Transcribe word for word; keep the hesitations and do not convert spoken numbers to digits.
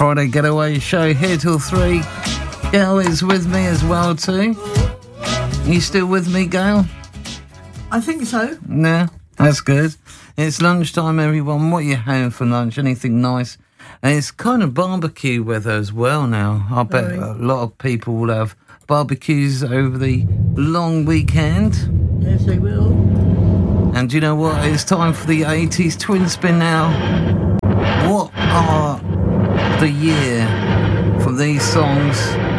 Friday Getaway Show here till three. Gail is with me as well too. You still with me, Gail? I think so. Yeah, that's good. It's lunchtime, everyone. What are you having for lunch? Anything nice? And it's kind of barbecue weather as well now. I bet Very. a lot of people will have barbecues over the long weekend. Yes, they will. And do you know what? It's time for the eighties twin spin now. What are the year from these songs